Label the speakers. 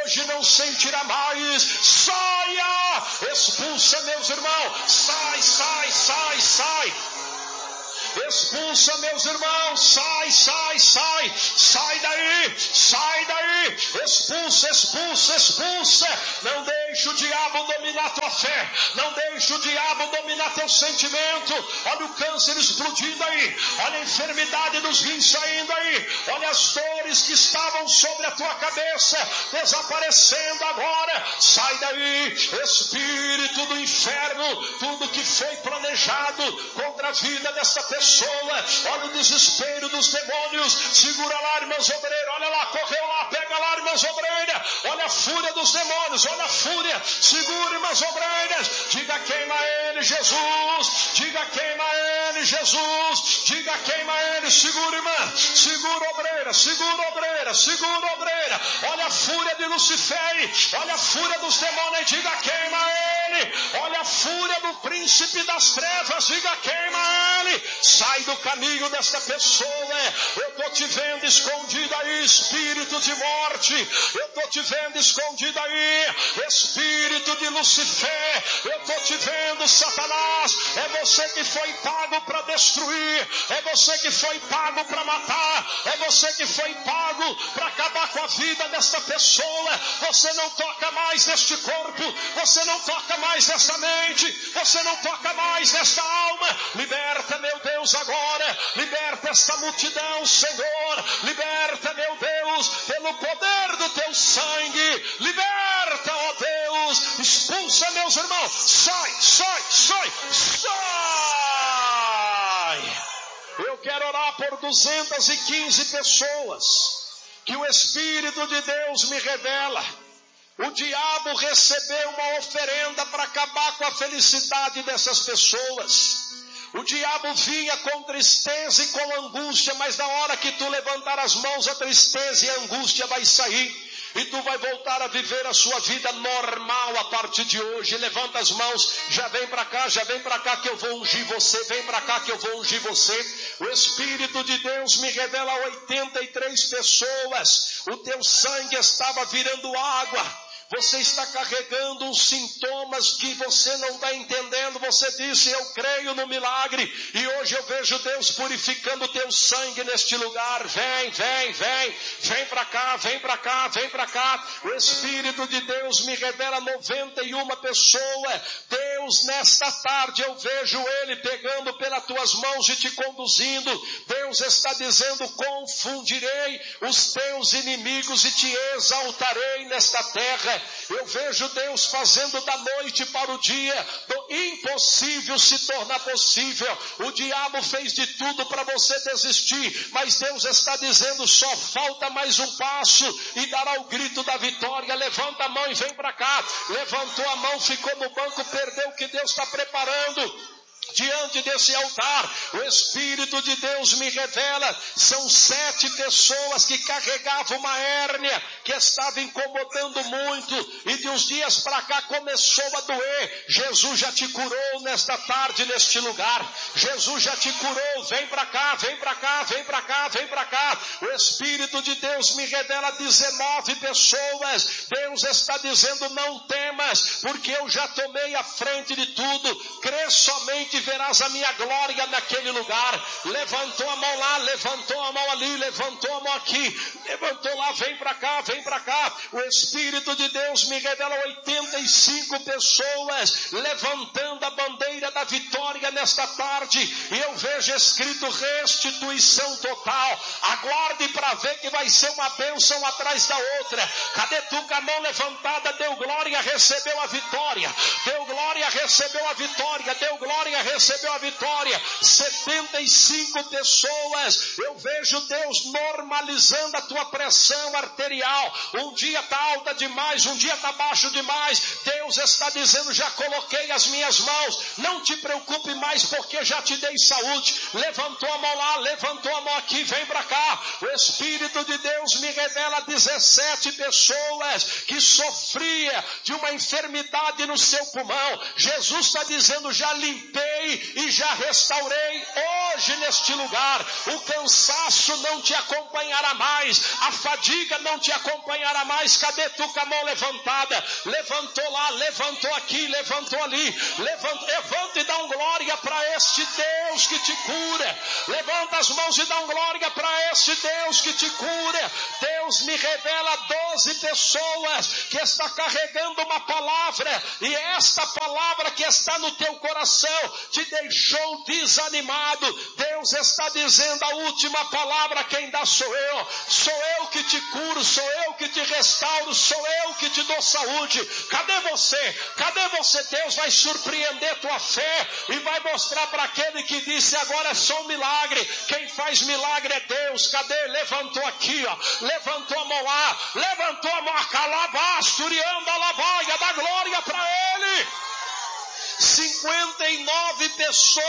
Speaker 1: hoje não sentirá mais. Saia! Expulsa, meus irmãos. Sai, sai, sai, sai. Expulsa, meus irmãos, sai, sai, sai, sai daí, sai daí, expulsa, expulsa, expulsa. Não deixe o diabo dominar tua fé, não deixe o diabo dominar teu sentimento. Olha o câncer explodindo aí, olha a enfermidade dos rins saindo aí, olha as dores que estavam sobre a tua cabeça desaparecendo agora. Sai daí, espírito do inferno, tudo que foi planejado contra a vida dessa pessoa. Olha o desespero dos demônios. Segura lá, irmãos obreiros. Olha lá, correu lá, pega lá, irmãos obreiras. Olha a fúria dos demônios, olha a fúria. Segura, irmãos obreiras. Diga, queima ele, Jesus. Diga, queima ele, Jesus. Diga, queima ele. Segura, irmã. Segura, obreira, segura, obreira, segura, obreira. Olha a fúria de Lucifer. Olha a fúria dos demônios. Diga, queima ele. Olha a fúria do príncipe das trevas. Diga, queima ele. Sai do caminho desta pessoa. Eu estou te vendo escondido aí, espírito de morte. Eu estou te vendo escondido aí, espírito de Lucifer. Eu estou te vendo, Satanás. É você que foi pago para destruir. É você que foi pago para matar. É você que foi pago para acabar com a vida desta pessoa. Você não toca mais neste corpo. Você não toca mais nessa mente. Você não toca mais nesta alma. Liberta, meu Deus, agora. Liberta esta multidão, Senhor. Liberta, meu Deus, pelo poder do teu sangue. Liberta, ó Deus. Expulsa, meus irmãos. Sai, sai, sai, sai. Eu quero orar por 215 pessoas que o Espírito de Deus me revela. O diabo recebeu uma oferenda para acabar com a felicidade dessas pessoas. O diabo vinha com tristeza e com angústia, mas na hora que tu levantar as mãos, a tristeza e a angústia vai sair. E tu vai voltar a viver a sua vida normal a partir de hoje. Levanta as mãos, já vem para cá que eu vou ungir você. Vem para cá que eu vou ungir você. O Espírito de Deus me revela 83 pessoas. O teu sangue estava virando água. Você está carregando uns sintomas que você não está entendendo. Você disse, eu creio no milagre. E hoje eu vejo Deus purificando o teu sangue neste lugar. Vem, vem, vem. Vem para cá, vem para cá, vem para cá. O Espírito de Deus me revela 91 pessoas. Deus, nesta tarde eu vejo Ele pegando pelas tuas mãos e te conduzindo. Deus está dizendo, confundirei os teus inimigos e te exaltarei nesta terra. Eu vejo Deus fazendo da noite para o dia, do impossível se tornar possível. O diabo fez de tudo para você desistir, mas Deus está dizendo, só falta mais um passo e dará o grito da vitória. Levanta a mão e vem para cá. Levantou a mão, ficou no banco, perdeu o que Deus está preparando. Diante desse altar, o Espírito de Deus me revela, são 7 pessoas que carregavam uma hérnia que estava incomodando muito, e de uns dias para cá começou a doer. Jesus já te curou nesta tarde, neste lugar. Jesus já te curou. Vem para cá, vem para cá, vem para cá, vem para cá. O Espírito de Deus me revela 19 pessoas. Deus está dizendo, não temas, porque eu já tomei a frente de tudo. Crê somente, verás a minha glória naquele lugar. Levantou a mão lá, levantou a mão ali, levantou a mão aqui, levantou lá, vem para cá, vem para cá. O Espírito de Deus me revela 85 pessoas levantando a bandeira da vitória nesta tarde, e eu vejo escrito restituição total. Aguarde para ver que vai ser uma bênção atrás da outra. Cadê tu com a mão levantada? Deu glória, recebeu a vitória. Deu glória, recebeu a vitória. Deu glória, recebeu a vitória. 75 pessoas. Eu vejo Deus normalizando a tua pressão arterial. Um dia está alta demais, um dia está baixo demais. Deus está dizendo, já coloquei as minhas mãos. Não te preocupe mais, porque já te dei saúde. Levantou a mão lá, levantou a mão aqui, vem para cá. O Espírito de Deus me revela 17 pessoas que sofria de uma enfermidade no seu pulmão. Jesus está dizendo, já limpei curei e já restaurei hoje neste lugar. O cansaço não te acompanhará mais, a fadiga não te acompanhará mais. Cadê tu com a mão levantada? Levantou lá, levantou aqui, levantou ali. Levanta e dá um glória para este Deus que te cura. Levanta as mãos e dá um glória para este Deus que te cura. Deus me revela 12 pessoas que está carregando uma palavra, e esta palavra que está no teu coração te deixou desanimado. Deus está dizendo: a última palavra quem dá sou eu que te curo, sou eu que te restauro, sou eu que te dou saúde. Cadê você? Cadê você? Deus vai surpreender tua fé e vai mostrar para aquele que disse agora é só um milagre. Quem faz milagre é Deus. Cadê? Levantou aqui, ó. Levantou a mão lá, levantou a mão, calabasturiando a lavaia, dá glória para ele. 59 pessoas